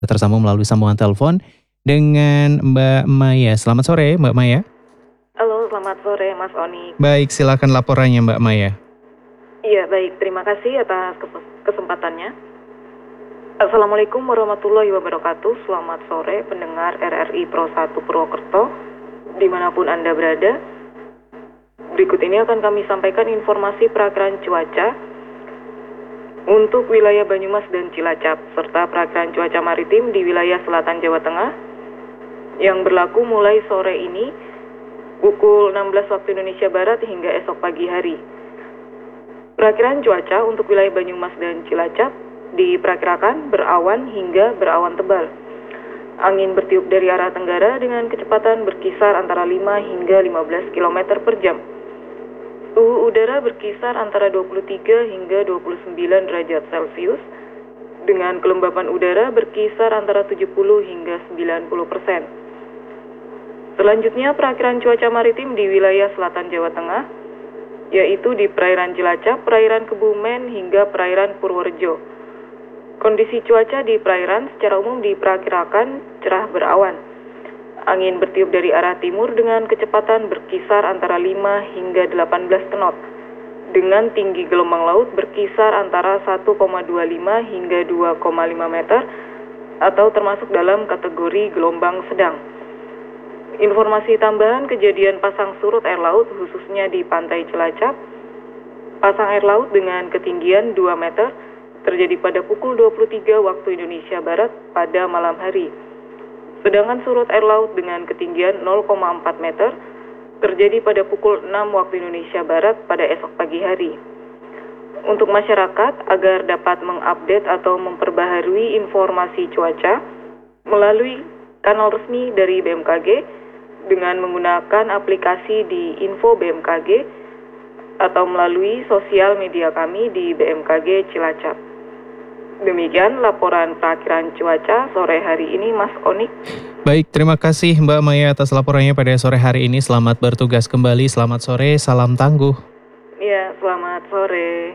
Tersambung melalui sambungan telepon dengan Mbak Maya. Selamat sore Mbak Maya. Halo, selamat sore Mas Onik. Baik, silakan laporannya Mbak Maya. Iya, baik. Terima kasih atas kesempatannya. Assalamualaikum warahmatullahi wabarakatuh. Selamat sore pendengar RRI Pro 1 Purwokerto, dimanapun Anda berada. Berikut ini akan kami sampaikan informasi perakiraan cuaca untuk wilayah Banyumas dan Cilacap, serta perakiraan cuaca maritim di wilayah selatan Jawa Tengah yang berlaku mulai sore ini pukul 16 waktu Indonesia Barat hingga esok pagi hari. Perakiraan cuaca untuk wilayah Banyumas dan Cilacap diperkirakan berawan hingga berawan tebal. Angin bertiup dari arah tenggara dengan kecepatan berkisar antara 5 hingga 15 km per jam. Suhu udara berkisar antara 23 hingga 29 derajat Celcius, dengan kelembapan udara berkisar antara 70 hingga 90%. Selanjutnya, perakiraan cuaca maritim di wilayah selatan Jawa Tengah, yaitu di perairan Cilacap, perairan Kebumen, hingga perairan Purworejo. Kondisi cuaca di perairan secara umum diperkirakan cerah berawan. Angin bertiup dari arah timur dengan kecepatan berkisar antara 5 hingga 18 knot, dengan tinggi gelombang laut berkisar antara 1,25 hingga 2,5 meter, atau termasuk dalam kategori gelombang sedang. Informasi tambahan kejadian pasang surut air laut khususnya di pantai Cilacap. Pasang air laut dengan ketinggian 2 meter terjadi pada pukul 23 waktu Indonesia Barat pada malam hari. Sedangkan surut air laut dengan ketinggian 0,4 meter terjadi pada pukul 6 waktu Indonesia Barat pada esok pagi hari. Untuk masyarakat agar dapat mengupdate atau memperbaharui informasi cuaca melalui kanal resmi dari BMKG dengan menggunakan aplikasi di Info BMKG atau melalui sosial media kami di BMKG Cilacap. Demikian laporan perakiraan cuaca sore hari ini, Mas Onik. Baik, terima kasih Mbak Maya atas laporannya pada sore hari ini. Selamat bertugas kembali, selamat sore, salam tangguh. Ya, selamat sore.